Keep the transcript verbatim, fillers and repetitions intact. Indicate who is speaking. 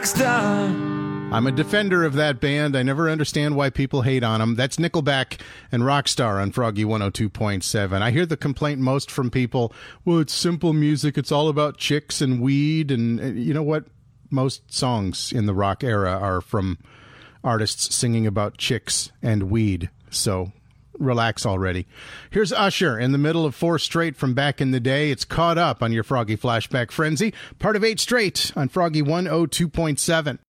Speaker 1: Rockstar.
Speaker 2: I'm a defender of that band. I never understand why people hate on them. That's Nickelback and Rockstar on Froggy one oh two point seven. I hear the complaint most from people, well, it's simple music. It's all about chicks and weed. And, and you know what? Most songs in the rock era are from artists singing about chicks and weed. So relax already. Here's Usher in the middle of Four Straight from back in the day. It's Caught Up on your Froggy Flashback Frenzy. Part of Eight Straight on Froggy one oh two point seven.